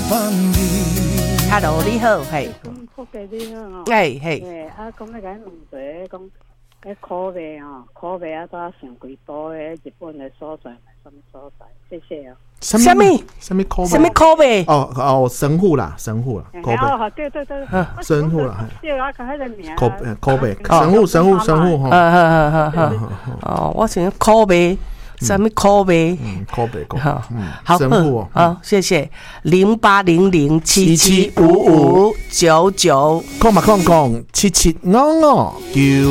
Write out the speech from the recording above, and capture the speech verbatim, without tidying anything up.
Hello， 你好，嘿。 福哥你好哦。 嘿嘿。 嘿，啊，讲要甲你问一下，讲迄烤麦哦，烤麦啊，都要上几多的日本的所在，什么所在？谢谢哦。 什么什么烤麦？ 什么烤麦？ 哦哦，神户啦，神户啦，烤麦。 哦，对对对， 神户啦， 对啊，看迄个名。 烤烤麦，神户神户神户哈。 好好好好好。哦，我想烤麦。什么口味？ 嗯，口味口。 好， 嗯， 好，好，谢谢。零八零零七七五五九九， 空嘛空空七七五五九。